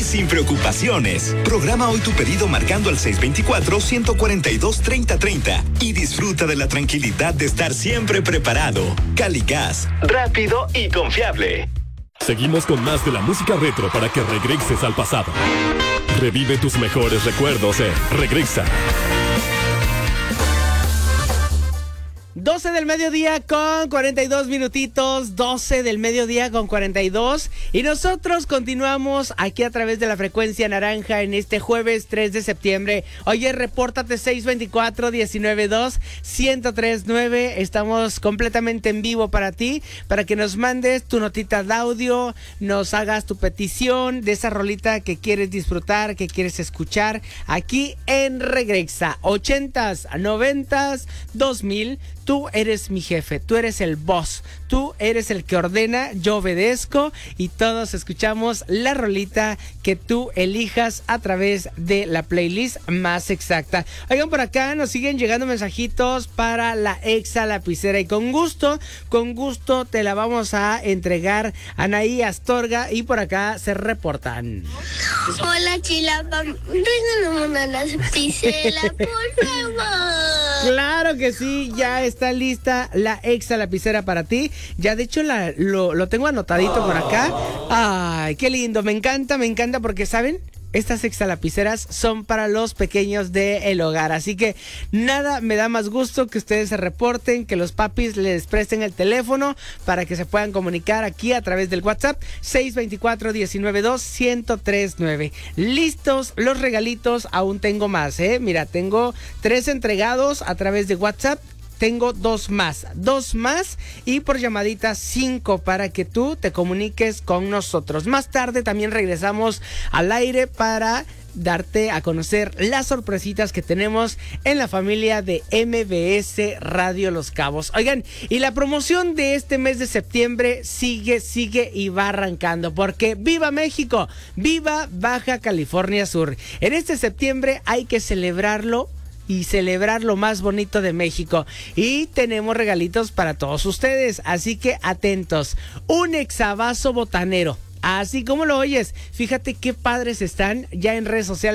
sin preocupaciones. Programa hoy tu pedido marcando al 624-142-3030 y disfruta de la tranquilidad de estar siempre preparado. Caligas, rápido y confiable. Seguimos con más de la música retro para que regreses al pasado. Revive tus mejores recuerdos en Regresa. 12 del mediodía con 42 minutitos, 12 del mediodía con 42. Y nosotros continuamos aquí a través de la frecuencia naranja en este jueves 3 de septiembre. Oye, repórtate 624-192-1039. Estamos completamente en vivo para ti, para que nos mandes tu notita de audio, nos hagas tu petición de esa rolita que quieres disfrutar, que quieres escuchar aquí en Regresa. 80s, 90s, 2000. Tú eres mi jefe, tú eres el boss, tú eres el que ordena, yo obedezco y todos escuchamos la rolita que tú elijas a través de la playlist más exacta. Oigan, por acá nos siguen llegando mensajitos para la Exa Lapicera y con gusto te la vamos a entregar a Anaí Astorga y por acá se reportan. Hola, Chilapa, regálame una lapicera, por favor. Claro que sí, ya está lista la Exa Lapicera para ti. Ya de hecho lo tengo anotadito por acá. Ay, qué lindo, me encanta porque, ¿saben? Estas Exa Lapiceras son para los pequeños del hogar, así que nada me da más gusto que ustedes se reporten, que los papis les presten el teléfono para que se puedan comunicar aquí a través del WhatsApp 624-192-1039. Listos los regalitos, aún tengo más, mira, tengo 3 entregados a través de WhatsApp. Tengo dos más y por llamadita 5 para que tú te comuniques con nosotros. Más tarde también regresamos al aire para darte a conocer las sorpresitas que tenemos en la familia de MBS Radio Los Cabos. Oigan, y la promoción de este mes de septiembre sigue y va arrancando, porque ¡viva México! ¡Viva Baja California Sur! En este septiembre hay que celebrarlo y celebrar lo más bonito de México. Y tenemos regalitos para todos ustedes, así que atentos. Un exavaso botanero, así como lo oyes. Fíjate qué padres están ya en redes sociales.